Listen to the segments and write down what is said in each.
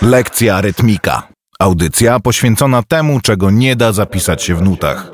Lekcja Rytmika. Audycja poświęcona temu, czego nie da zapisać się w nutach.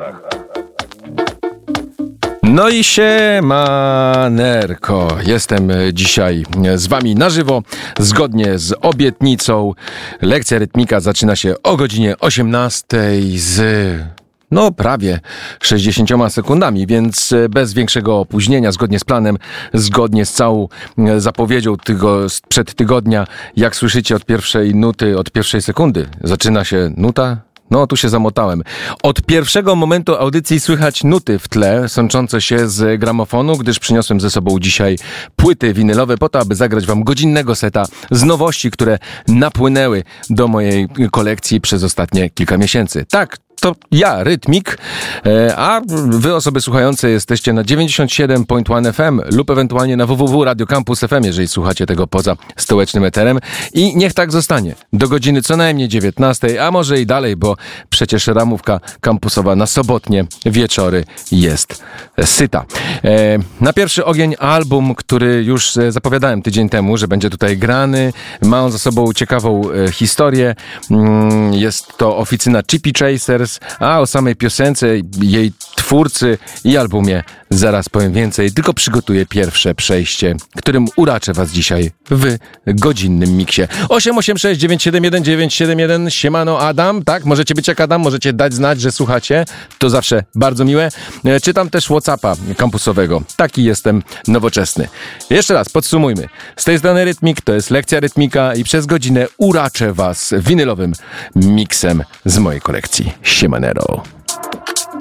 No i siemanerko. Jestem dzisiaj z wami na żywo, zgodnie z obietnicą. Lekcja Rytmika zaczyna się o godzinie 18 z... prawie 60 sekundami, więc bez większego opóźnienia, zgodnie z planem, zgodnie z całą zapowiedzią sprzed tygodnia, jak słyszycie od pierwszej nuty, od pierwszej sekundy, zaczyna się nuta. No, tu się zamotałem. Od pierwszego momentu audycji słychać nuty w tle, sączące się z gramofonu, gdyż przyniosłem ze sobą dzisiaj płyty winylowe po to, aby zagrać wam godzinnego seta z nowości, które napłynęły do mojej kolekcji przez ostatnie kilka miesięcy. Tak, to ja, Rytmik, a wy osoby słuchające jesteście na 97.1 FM lub ewentualnie na www.radiocampus.fm, jeżeli słuchacie tego poza stołecznym eterem, i niech tak zostanie do godziny co najmniej 19, a może i dalej, bo przecież ramówka kampusowa na sobotnie wieczory jest syta. Na pierwszy ogień album, który już zapowiadałem tydzień temu, że będzie tutaj grany. Ma on za sobą ciekawą historię. Jest to oficyna Chippy Chasers, a o samej piosence, jej twórcy i albumie zaraz powiem więcej, tylko przygotuję pierwsze przejście, którym uraczę was dzisiaj w godzinnym miksie. 886 971 971, siemano Adam, tak? Możecie być jak Adam, możecie dać znać, że słuchacie, to zawsze bardzo miłe. Czytam też WhatsAppa kampusowego, taki jestem nowoczesny. Jeszcze raz, podsumujmy. Z tej strony Rytmik, to jest Lekcja Rytmika i przez godzinę uraczę was winylowym miksem z mojej kolekcji. Siemanero.